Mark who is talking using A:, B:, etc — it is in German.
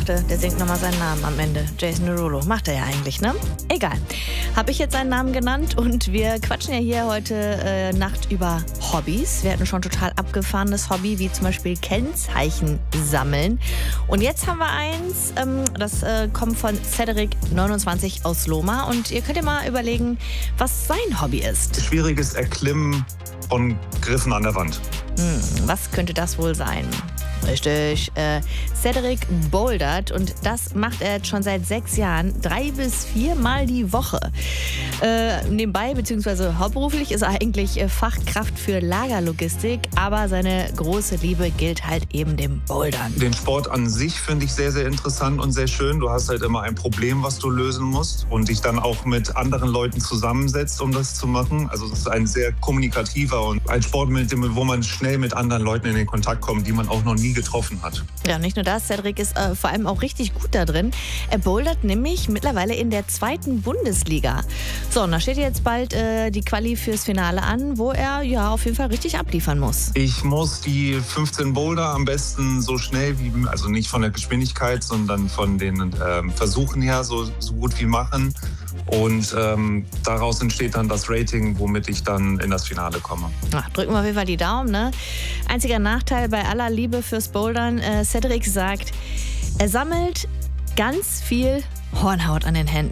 A: dachte, der singt nochmal seinen Namen am Ende. Jason Derulo. Macht er ja eigentlich, ne? Egal. Habe ich jetzt seinen Namen genannt und wir quatschen ja hier heute Nacht über Hobbys. Wir hatten schon total abgefahrenes Hobby, wie zum Beispiel Kennzeichen sammeln. Und jetzt haben wir eins, das kommt von Cedric29 aus Lohmar. Und ihr könnt ja mal überlegen, was sein Hobby ist.
B: Schwieriges Erklimmen von Griffen an der Wand.
A: Was könnte das wohl sein? Richtig. Cedric bouldert und das macht er jetzt schon seit 6 Jahren, 3 bis 4 Mal die Woche. Nebenbei bzw. hauptberuflich ist er eigentlich Fachkraft für Lagerlogistik, aber seine große Liebe gilt halt eben dem Bouldern.
B: Den Sport an sich finde ich sehr, sehr interessant und sehr schön. Du hast halt immer ein Problem, was du lösen musst und dich dann auch mit anderen Leuten zusammensetzt, um das zu machen. Also es ist ein sehr kommunikativer und ein Sport, wo man schnell mit anderen Leuten in den Kontakt kommt, die man auch noch nie getroffen hat.
A: Ja, nicht nur das, Cedric ist vor allem auch richtig gut da drin. Er bouldert nämlich mittlerweile in der 2. Bundesliga. So, und da steht jetzt bald die Quali fürs Finale an, wo er ja auf jeden Fall richtig abliefern muss.
B: Ich muss die 15 Boulder am besten so schnell wie, also nicht von der Geschwindigkeit, sondern von den Versuchen her so gut wie machen. Und daraus entsteht dann das Rating, womit ich dann in das Finale komme.
A: Ach, drücken wir auf jeden Fall die Daumen, ne? Einziger Nachteil bei aller Liebe fürs Bouldern, Cedric sagt, er sammelt ganz viel Hornhaut an den Händen.